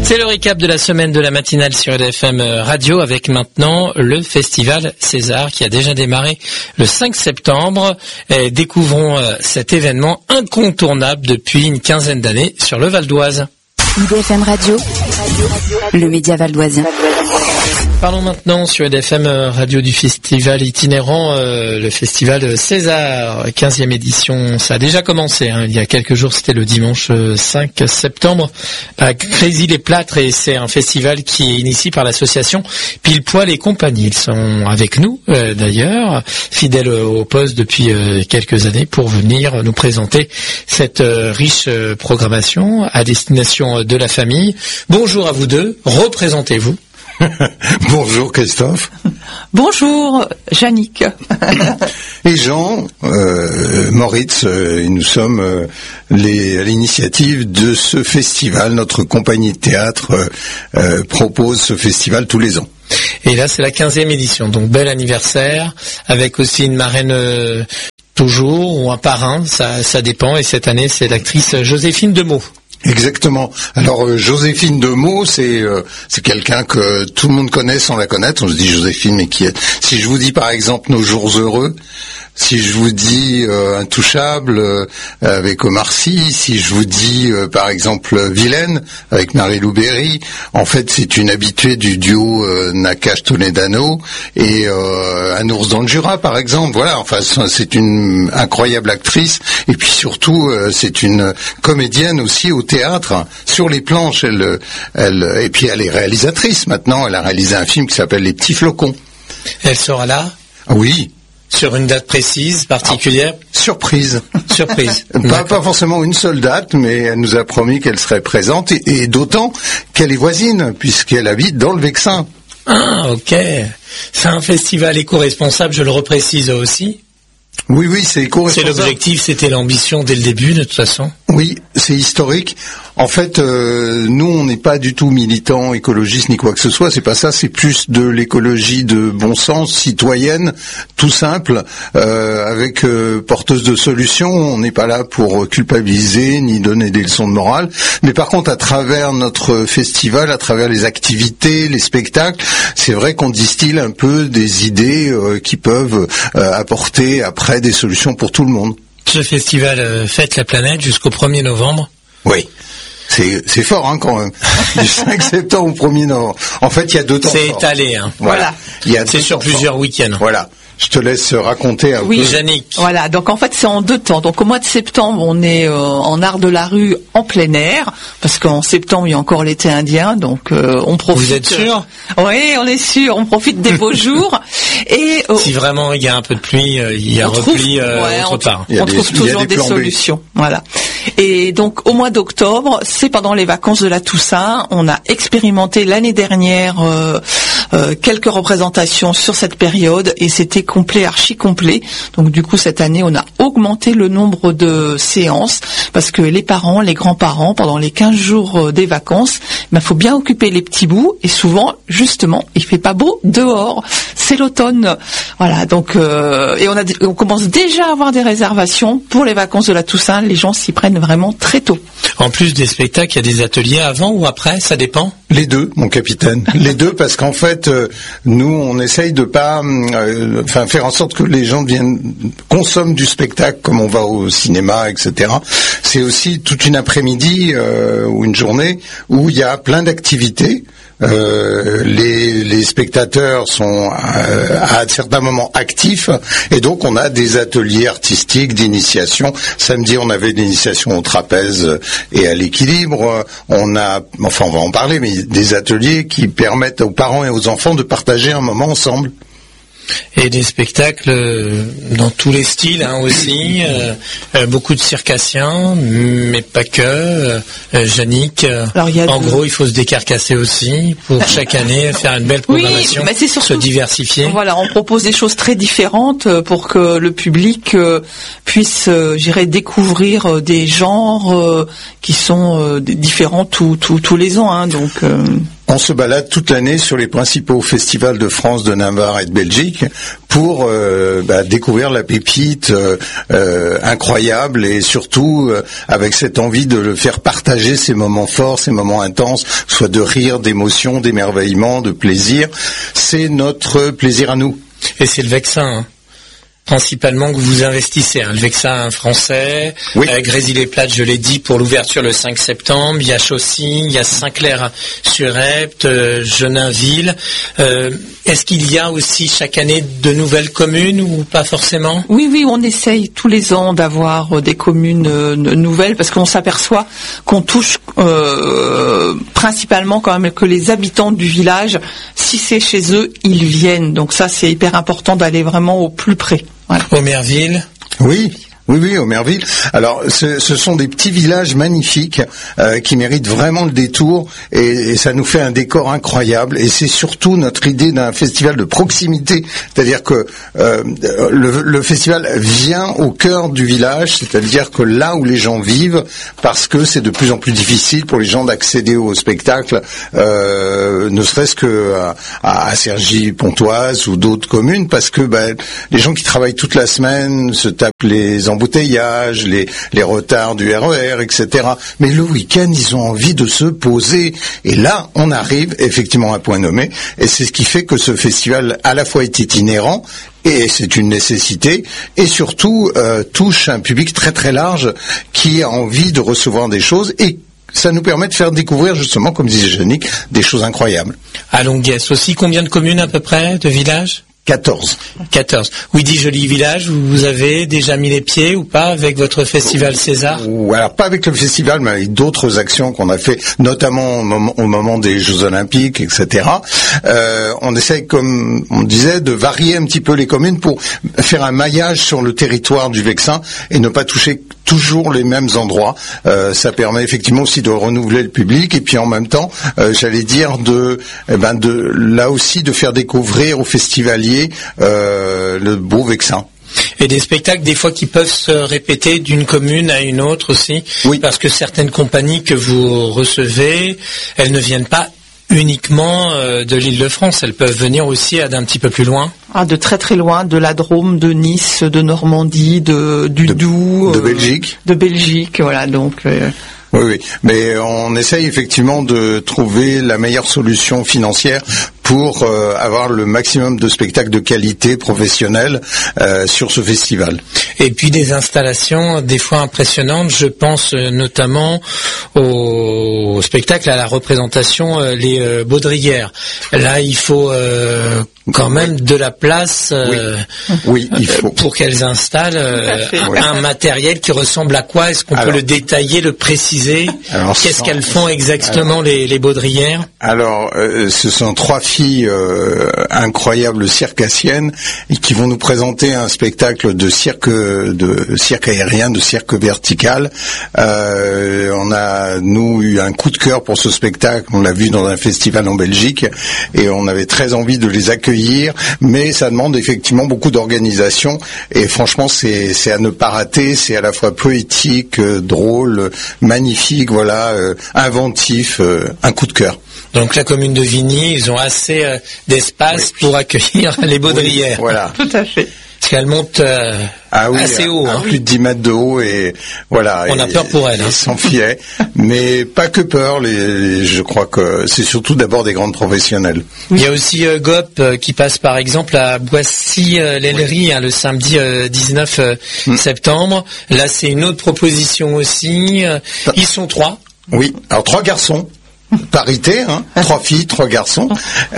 C'est le récap de la semaine de la matinale sur EDFM Radio avec maintenant le festival César qui a déjà démarré le 5 septembre. Et découvrons cet événement incontournable depuis une quinzaine d'années sur le Val d'Oise. EDFM Radio, le média valdoisien. Parlons maintenant sur EDFM Radio du festival itinérant, le festival César, 15e édition. Ça a déjà commencé, il y a quelques jours, c'était le dimanche 5 septembre à Crazy-les-Plâtres, et c'est un festival qui est initié par l'association Pile Poil et compagnie. Ils sont avec nous d'ailleurs, fidèles au poste depuis quelques années pour venir nous présenter cette riche programmation à destination de la famille. Bonjour à vous deux, représentez-vous. Bonjour Christophe. Bonjour Yannick. Et Jean, Moritz, et nous sommes à l'initiative de ce festival. Notre compagnie de théâtre propose ce festival tous les ans. Et là c'est la 15e édition, donc bel anniversaire, avec aussi une marraine toujours, ou un parrain, ça dépend, et cette année c'est l'actrice Joséphine Demeaux. Exactement. Alors Joséphine Demeaux, c'est quelqu'un que tout le monde connaît sans la connaître. On se dit Joséphine, mais qui est... Si je vous dis par exemple Nos jours heureux, si je vous dis Intouchable avec Omar Sy, si je vous dis par exemple Vilaine avec Marie-Lou Berry, en fait c'est une habituée du duo Nakache-Toledano et Un ours dans le Jura par exemple. Voilà, enfin c'est une incroyable actrice et puis surtout c'est une comédienne aussi au théâtre, sur les planches. Et puis elle est réalisatrice maintenant. Elle a réalisé un film qui s'appelle Les Petits Flocons. Elle sera là ? Oui. Sur une date précise, particulière ? Surprise. Surprise. Pas forcément une seule date, mais elle nous a promis qu'elle serait présente, et d'autant qu'elle est voisine, puisqu'elle habite dans le Vexin. Ah, ok. C'est un festival éco-responsable, je le reprécise aussi. Oui, c'est éco-responsable. C'est l'objectif, c'était l'ambition dès le début, de toute façon. Oui, c'est historique. En fait, nous, on n'est pas du tout militants écologistes ni quoi que ce soit. C'est pas ça. C'est plus de l'écologie de bon sens, citoyenne, tout simple, avec porteuse de solutions. On n'est pas là pour culpabiliser ni donner des leçons de morale. Mais par contre, à travers notre festival, à travers les activités, les spectacles, c'est vrai qu'on distille un peu des idées qui peuvent apporter après des solutions pour tout le monde. Ce festival fête la planète jusqu'au 1er novembre. Oui. C'est fort, quand même. Du 5 septembre au 1er novembre. En fait, il y a 2 temps. C'est étalé, Voilà. C'est sur plusieurs week-ends. Voilà. Je te laisse raconter un peu. Oui, Yannick. Voilà, donc en fait c'est en 2 temps. Donc au mois de septembre, on est en art de la rue en plein air, parce qu'en septembre il y a encore l'été indien, donc on profite. Vous êtes sûr ? Oui, on est sûr, on profite des beaux jours. Et si vraiment il y a un peu de pluie, il y a repli autre part. On trouve toujours des solutions. Voilà. Et donc au mois d'octobre, c'est pendant les vacances de la Toussaint. On a expérimenté l'année dernière quelques représentations sur cette période, et c'était complet, archi complet. Donc du coup cette année on a augmenté le nombre de séances, parce que les parents, les grands-parents, pendant les 15 jours des vacances, faut bien occuper les petits bouts, et souvent justement il fait pas beau dehors, c'est l'automne. Voilà, donc et on commence déjà à avoir des réservations pour les vacances de la Toussaint. Les gens s'y prennent vraiment très tôt. En plus des spectacles, il y a des ateliers avant ou après, ça dépend ? Les deux, mon capitaine. Les deux, parce qu'en fait, nous, on essaye de pas, faire en sorte que les gens consomment du spectacle comme on va au cinéma, etc. C'est aussi toute une après-midi ou une journée où il y a plein d'activités. Les spectateurs sont à certains moments actifs, et donc on a des ateliers artistiques d'initiation. Samedi on avait l'initiation au trapèze et à l'équilibre. On va en parler, mais des ateliers qui permettent aux parents et aux enfants de partager un moment ensemble. Et des spectacles dans tous les styles aussi, beaucoup de circassiens, mais pas que. Yannick, en gros, il faut se décarcasser aussi pour chaque année faire une belle programmation, se diversifier. Voilà, on propose des choses très différentes pour que le public puisse, découvrir des genres qui sont différents tous les ans. Donc. On se balade toute l'année sur les principaux festivals de France, de Navarre et de Belgique pour découvrir la pépite incroyable et surtout avec cette envie de le faire partager ces moments forts, ces moments intenses, soit de rire, d'émotion, d'émerveillement, de plaisir. C'est notre plaisir à nous. Et c'est le Vexin, hein, principalement, que vous investissez. Hein. Le Vexin français, oui. Grésy-les-Plates, je l'ai dit, pour l'ouverture le 5 septembre. Il y a Chaussy, il y a Saint-Clair-sur-Epte, Geninville. Est-ce qu'il y a aussi chaque année de nouvelles communes ou pas forcément ? Oui, on essaye tous les ans d'avoir des communes nouvelles parce qu'on s'aperçoit qu'on touche principalement quand même que les habitants du village. Si c'est chez eux, ils viennent. Donc ça, c'est hyper important d'aller vraiment au plus près. Voilà. Aumerville. Oui, Aumerville. Alors, ce sont des petits villages magnifiques qui méritent vraiment le détour et ça nous fait un décor incroyable. Et c'est surtout notre idée d'un festival de proximité, c'est-à-dire que le festival vient au cœur du village, c'est-à-dire que là où les gens vivent, parce que c'est de plus en plus difficile pour les gens d'accéder au spectacle, ne serait-ce que à Cergy-Pontoise ou d'autres communes, parce que les gens qui travaillent toute la semaine se tapent les embouteillages, les retards du RER, etc. Mais le week-end, ils ont envie de se poser. Et là, on arrive effectivement à un point nommé. Et c'est ce qui fait que ce festival, à la fois, est itinérant, et c'est une nécessité, et surtout touche un public très très large qui a envie de recevoir des choses et ça nous permet de faire découvrir, justement, comme disait Yannick, des choses incroyables. À Longuès aussi, combien de communes à peu près, de villages ? 14. Oui, dit Joli Village, vous avez déjà mis les pieds ou pas avec votre festival César ? Ou alors pas avec le festival, mais avec d'autres actions qu'on a fait, notamment au moment des Jeux Olympiques, etc. On essaie, comme on disait, de varier un petit peu les communes pour faire un maillage sur le territoire du Vexin et ne pas toucher toujours les mêmes endroits. Ça permet effectivement aussi de renouveler le public et puis en même temps, j'allais dire là aussi de faire découvrir aux festivaliers le beau Vexin. Et des spectacles, des fois, qui peuvent se répéter d'une commune à une autre aussi. Oui. Parce que certaines compagnies que vous recevez, elles ne viennent pas uniquement de l'Île-de-France. Elles peuvent venir aussi d'un petit peu plus loin. De très très loin, de la Drôme, de Nice, de Normandie, du Doubs. De Belgique. De Belgique, voilà, donc... Oui, mais on essaye effectivement de trouver la meilleure solution financière pour avoir le maximum de spectacles de qualité professionnelle sur ce festival. Et puis des installations des fois impressionnantes, je pense notamment au spectacle, à la représentation Les Baudrières. Là, il faut quand même de la place oui, il faut. Pour qu'elles installent un matériel qui ressemble à quoi ? Est-ce qu'on peut le détailler, le préciser ? Qu'est-ce qu'elles font exactement, les Baudrières ? Alors, ce sont 3 filles incroyables circassiennes qui vont nous présenter un spectacle de cirque aérien, de cirque vertical. On a, nous, eu un coup de cœur pour ce spectacle. On l'a vu dans un festival en Belgique et on avait très envie de les accueillir, mais ça demande effectivement beaucoup d'organisation et franchement, c'est à ne pas rater. C'est à la fois poétique, drôle, magnifique, inventif, un coup de cœur. Donc la commune de Vigny, ils ont assez d'espace pour accueillir les Baudrières. Voilà. Tout à fait. Parce qu'elles montent assez haut. Plus de 10 mètres de haut et voilà. On a peur pour elles. Elles s'enfilaient, mais pas que peur. Je crois que c'est surtout d'abord des grandes professionnelles. Il y a aussi GOP qui passe par exemple à Boissy-l'Ellerie le samedi 19 septembre. Là, c'est une autre proposition aussi. Ils sont 3. Oui, alors 3 garçons. Parité, 3 filles, 3 garçons,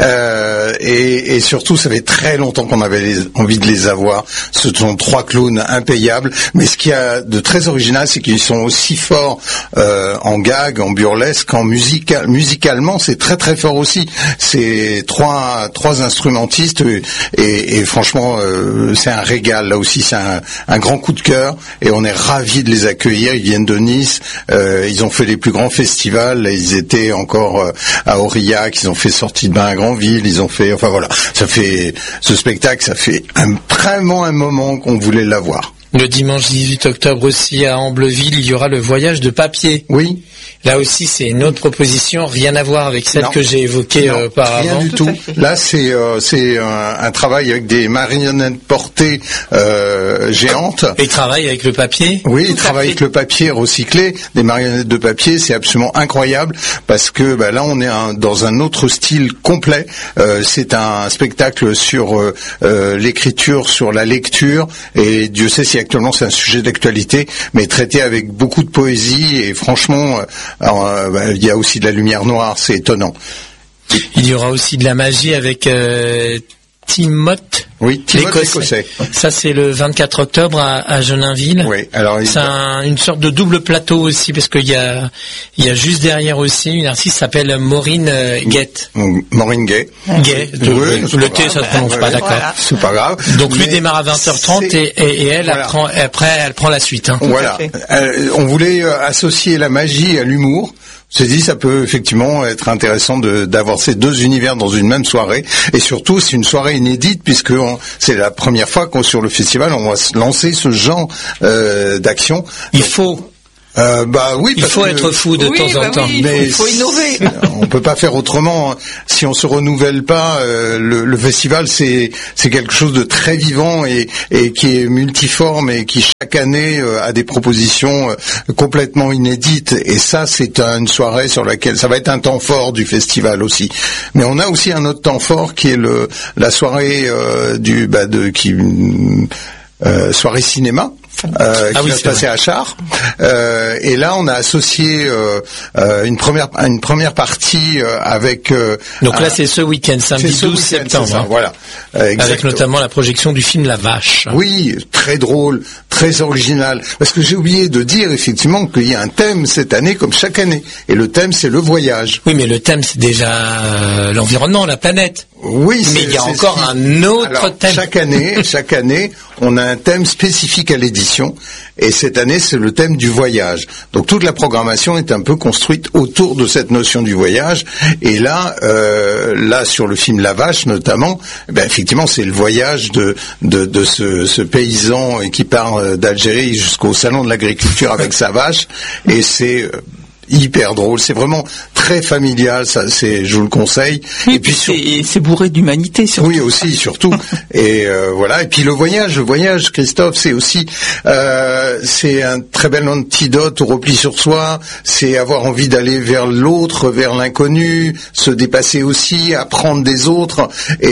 et surtout ça fait très longtemps qu'on avait envie de les avoir. Ce sont 3 clowns impayables, mais ce qu'il y a de très original, c'est qu'ils sont aussi forts en gag, en burlesque, en musicalement, c'est très très fort aussi. C'est trois instrumentistes et franchement c'est un régal. Là aussi c'est un grand coup de cœur et on est ravis de les accueillir. Ils viennent de Nice, ils ont fait les plus grands festivals, ils étaient encore à Aurillac, ils ont fait Sortie de Bain à Granville, ils ont fait, ce spectacle, ça fait vraiment un moment qu'on voulait l'avoir. Le dimanche 18 octobre aussi à Ambleville, il y aura le voyage de papier. Oui. Là aussi, c'est une autre proposition, rien à voir avec celle que j'ai évoquée auparavant. Rien du tout. Là, c'est un travail avec des marionnettes portées géantes. Et il travaille avec le papier. Oui, il travaille avec le papier recyclé, des marionnettes de papier, c'est absolument incroyable parce que là, on est dans un autre style complet. C'est un spectacle sur l'écriture, sur la lecture, et Dieu sait si actuellement c'est un sujet d'actualité, mais traité avec beaucoup de poésie, et franchement, il y a aussi de la lumière noire, c'est étonnant. Il y aura aussi de la magie avec Timothée. Oui, Timothée l'Écossais. Ça, c'est le 24 octobre à Genainville. Oui, alors c'est une sorte de double plateau aussi, parce qu'il y a juste derrière aussi une artiste qui s'appelle Maureen Gay. Maureen Gay. Gay. Le T, ça se prononce pas, d'accord. Voilà. C'est pas grave. Donc lui démarre à 20h30 et elle, voilà. elle prend la suite. Hein. Voilà. On voulait associer la magie à l'humour. On s'est dit, ça peut effectivement être intéressant d'avoir ces deux univers dans une même soirée, et surtout c'est une soirée inédite puisque c'est la première fois sur le festival on va se lancer ce genre d'action. Il faut. Oui, il faut être fou de temps en temps. Oui, mais il faut innover. On peut pas faire autrement. Si on se renouvelle pas, le festival c'est quelque chose de très vivant et qui est multiforme et qui chaque année a des propositions complètement inédites. Et ça, c'est une soirée sur laquelle ça va être un temps fort du festival aussi. Mais on a aussi un autre temps fort qui est la soirée soirée cinéma. Qui va se passer à Char. Et là, on a associé une première partie avec. Donc là, c'est ce week-end, samedi 12 septembre. Ça, voilà. Avec notamment la projection du film La Vache. Oui, très drôle, très original. Parce que j'ai oublié de dire effectivement qu'il y a un thème cette année, comme chaque année. Et le thème, c'est le voyage. Oui, mais le thème, c'est déjà l'environnement, la planète. Oui, mais il y a encore un autre thème. Chaque année, on a un thème spécifique à l'édition, et cette année, c'est le thème du voyage. Donc toute la programmation est un peu construite autour de cette notion du voyage. Et là, sur le film La Vache notamment, effectivement, c'est le voyage de ce paysan qui part d'Algérie jusqu'au salon de l'agriculture avec sa vache, et c'est hyper drôle, c'est vraiment très familial, je vous le conseille. Oui, et puis c'est bourré d'humanité surtout. Oui, aussi, surtout. Et voilà. Et puis le voyage, Christophe, c'est aussi c'est un très bel antidote au repli sur soi. C'est avoir envie d'aller vers l'autre, vers l'inconnu, se dépasser aussi, apprendre des autres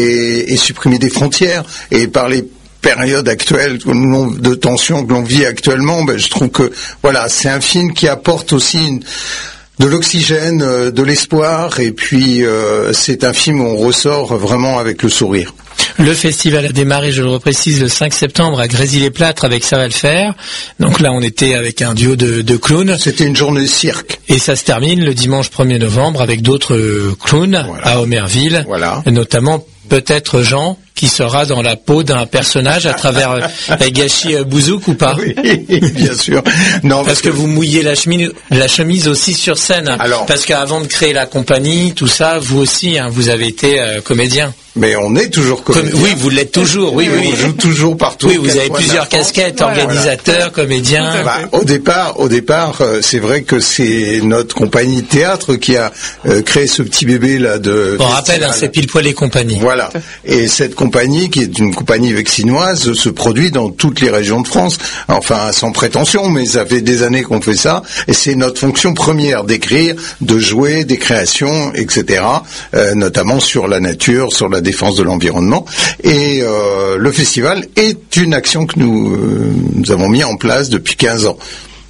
et supprimer des frontières. Et parler période actuelle de tension que l'on vit actuellement, je trouve que voilà, c'est un film qui apporte aussi de l'oxygène, de l'espoir, et puis c'est un film où on ressort vraiment avec le sourire. Le festival a démarré, je le reprécise, le 5 septembre à Grésy-les-Plâtres avec Ça va le faire. Donc là, on était avec un duo de clowns. C'était une journée de cirque. Et ça se termine le dimanche 1er novembre avec d'autres clowns à Omerville. Voilà. Notamment peut-être Jean, qui sera dans la peau d'un personnage à travers Gachi Bouzouk ou pas? Oui, bien sûr. Non, parce que vous mouillez la chemise aussi sur scène. Alors, parce qu'avant de créer la compagnie, tout ça, vous aussi, vous avez été comédien. Mais on est toujours comédien. Oui, vous l'êtes toujours. Oui. On joue toujours partout. Oui, vous avez plusieurs casquettes, organisateur, comédien. Au départ, c'est vrai que c'est notre compagnie de théâtre qui a créé ce petit bébé là de. On rappelle, c'est Pile Poil et compagnie. Voilà. Et cette compagnie, qui est une compagnie vexinoise, se produit dans toutes les régions de France. Enfin, sans prétention, mais ça fait des années qu'on fait ça. Et c'est notre fonction première, d'écrire, de jouer, des créations, etc. Notamment sur la nature, sur la défense de l'environnement. Et le festival est une action que nous avons mis en place depuis 15 ans.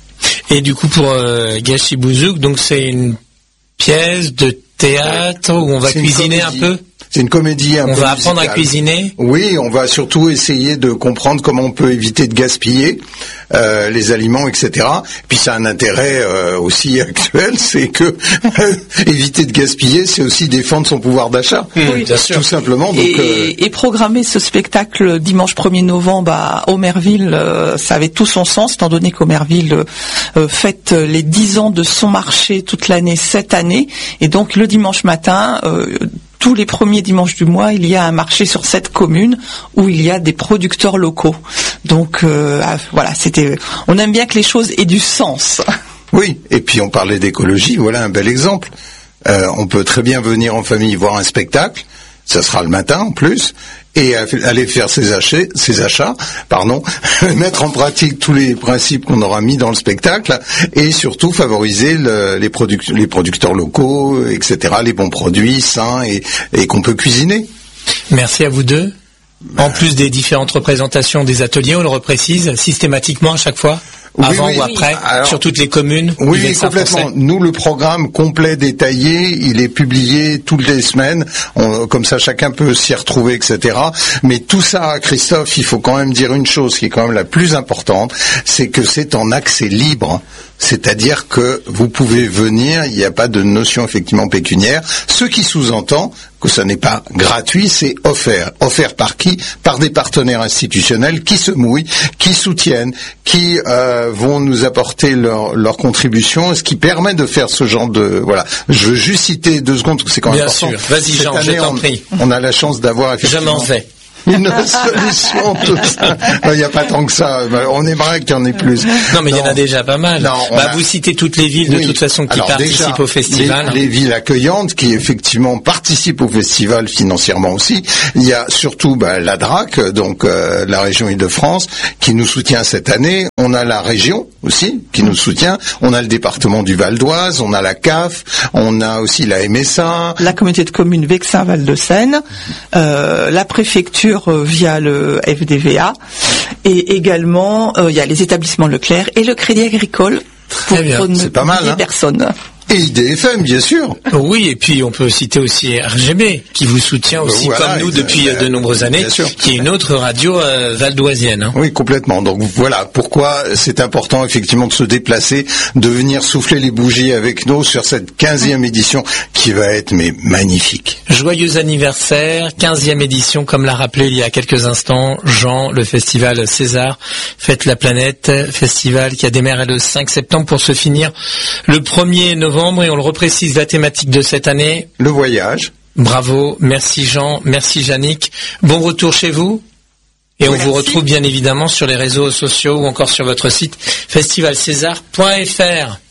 Et du coup, pour Gachi Bouzouk, donc c'est une pièce de théâtre où on va cuisiner un peu? C'est une comédie un peu musicale. On va apprendre à cuisiner? Oui, on va surtout essayer de comprendre comment on peut éviter de gaspiller les aliments, etc. Puis ça a un intérêt aussi actuel, c'est que éviter de gaspiller, c'est aussi défendre son pouvoir d'achat. Oui, bien sûr. Tout simplement. Donc, et programmer ce spectacle dimanche 1er novembre à Omerville, ça avait tout son sens, étant donné qu'Omerville fête les 10 ans de son marché toute l'année cette année. Et donc le dimanche matin, tous les premiers dimanches du mois, il y a un marché sur cette commune où il y a des producteurs locaux. Donc voilà, on aime bien que les choses aient du sens. Oui, et puis on parlait d'écologie, voilà un bel exemple. On peut très bien venir en famille voir un spectacle, ça sera le matin en plus, et aller faire ses achats, mettre en pratique tous les principes qu'on aura mis dans le spectacle, et surtout favoriser les producteurs locaux, etc., les bons produits sains et qu'on peut cuisiner. Merci à vous deux. En plus des différentes représentations des ateliers, on le reprécise systématiquement à chaque fois, avant ou après, sur toutes les communes. Oui, complètement. Français. Nous, le programme complet détaillé, il est publié toutes les semaines. Comme ça, chacun peut s'y retrouver, etc. Mais tout ça, Christophe, il faut quand même dire une chose qui est quand même la plus importante, c'est que c'est en accès libre. C'est-à-dire que vous pouvez venir, il n'y a pas de notion effectivement pécuniaire, ce qui sous-entend que ça n'est pas gratuit, c'est offert. Offert par qui? Par des partenaires institutionnels qui se mouillent, qui soutiennent, qui vont nous apporter leur contribution, ce qui permet de faire ce genre de... Voilà. Je veux juste citer 2 secondes, c'est quand même important. Bien sûr, vas-y Jean, je t'en prie. On a la chance d'avoir effectivement... Je m'en vais. Une solution, tout ça. Il n'y a pas tant que ça. On aimerait qu'il y en ait plus. Non, mais il y en a déjà pas mal. Non, vous citez toutes les villes de toute façon qui participent au festival. Les villes accueillantes qui effectivement participent au festival financièrement aussi. Il y a surtout la DRAC, donc la région Île-de-France, qui nous soutient cette année. On a la région aussi qui nous soutient. On a le département du Val d'Oise. On a la CAF. On a aussi la MSA. La communauté de communes Vexin-Val de Seine. La préfecture via le FDVA, et également il y a les établissements Leclerc et le Crédit Agricole pour c'est pas mal, personnes. Et IDFM, bien sûr. Oui, et puis on peut citer aussi RGB, qui vous soutient aussi comme nous depuis de nombreuses années, qui est une autre radio valdoisienne. Oui, complètement. Donc voilà pourquoi c'est important effectivement de se déplacer, de venir souffler les bougies avec nous sur cette 15e édition qui va être magnifique. Joyeux anniversaire, 15e édition, comme l'a rappelé il y a quelques instants Jean, le festival César, Fête la planète, festival qui a démarré le 5 septembre pour se finir le 1er novembre. Et on le reprécise, la thématique de cette année. Le voyage. Bravo, merci Jean, merci Yannick. Bon retour chez vous. Et on vous retrouve bien évidemment sur les réseaux sociaux ou encore sur votre site festivalcésar.fr.